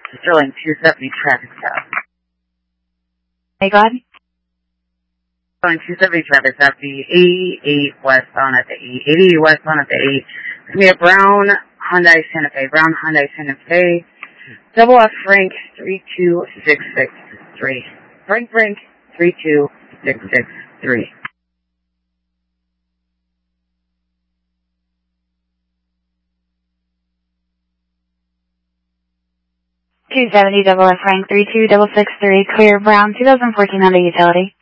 Sterling 270 traffic stop. Hey, go ahead. Sterling 270 traffic stop, the 88 westbound at the 8, 88 westbound at the 8. It's going to be a brown Hyundai Santa Fe, double F Frank 32663. Frank 32663. 270 double F Frank 32663, clear brown 2014 Hyundai Utility.